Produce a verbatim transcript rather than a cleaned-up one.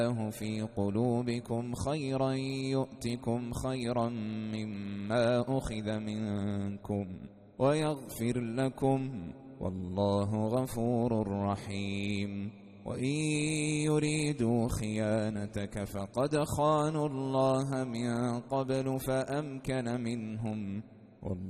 في قلوبكم خيرا يؤتكم خيرا مما أخذ منكم ويغفر لكم والله غفور رحيم. وإن يريدوا خيانتك فقد خانوا الله من قبل فأمكن منهم والله